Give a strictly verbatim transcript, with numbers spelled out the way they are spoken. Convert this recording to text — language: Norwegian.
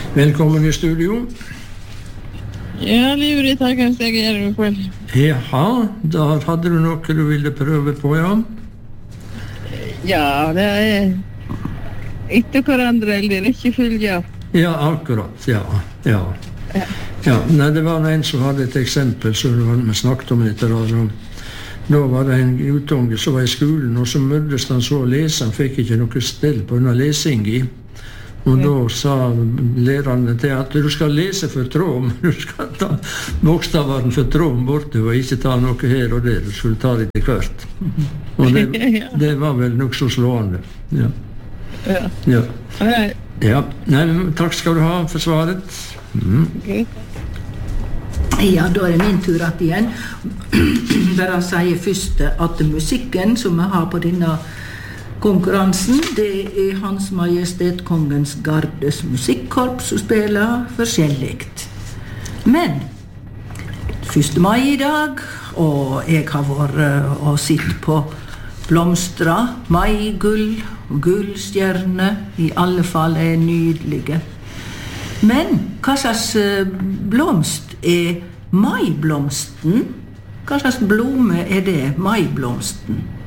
Velkommen i studio. Ja, Livri, takk for at jeg gjør det på. Jaha, da hadde du noe du ville prøve på, ja? Ja, det er etter hverandre, eller ikke følge. Ja, akkurat, ja, ja. Ja. Ja, nei, det var en som hadde et eksempel som vi snakket om litt. Da var det en utunge som var i skolen, og så møddes han så å lese, han fikk ikke noe stell på denne lesing i. Og da sa læreren til at du skal lese for tråm, du skal ta bokstaveren for tråm borte, og ikke ta noe her og der, du skulle ta det til hvert. Og det, det var vel nok så slående. Ja. Ja. Ja. Nei. Ja. Nei, takk skal du ha for svaret. Mm. Okay. Ja, da er det min tur at igjen. Bare sier først at musikken som vi har på denne konkurransen, det er Hans Majestet Kongens Gardes musikkorps som spiller forskjelligt. Men første mai i dag, og jeg har vært og sitt på blomstra, maigull, gullstjerne, i alle fall er nydelige. Men hva slags blomst er maiblomsten? Hva slags blome er det, maiblomsten?